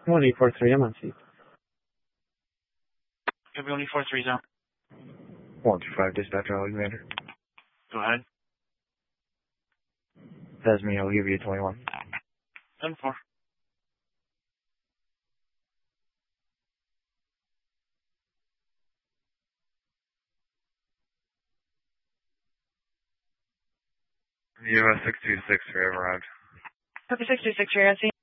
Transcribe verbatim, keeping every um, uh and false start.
one eight four three, I'm on seat. W one eight four three zone. one two five, dispatch, Alexander. Go ahead. That's me, I'll give you twenty-one. seven four. U S six two six, we have arrived. Copy six two six, you're at